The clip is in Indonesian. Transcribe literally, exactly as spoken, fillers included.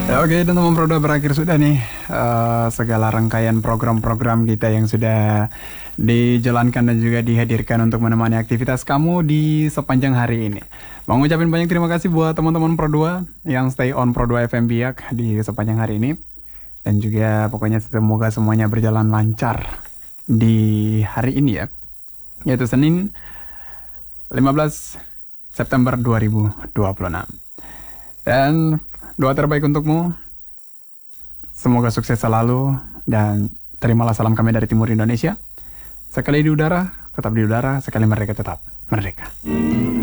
Ya, oke, teman-teman Proda, berakhir sudah nih eh, segala rangkaian program-program kita yang sudah dijalankan dan juga dihadirkan untuk menemani aktivitas kamu di sepanjang hari ini. Mau ngucapin banyak terima kasih buat teman-teman Pro dua yang stay on Pro dua F M Biak di sepanjang hari ini. Dan juga pokoknya semoga semuanya berjalan lancar di hari ini ya. Yaitu Senin lima belas September dua ribu dua puluh enam. Dan doa terbaik untukmu, semoga sukses selalu dan terimalah salam kami dari Timur Indonesia. Sekali di udara, tetap di udara, sekali merdeka tetap merdeka.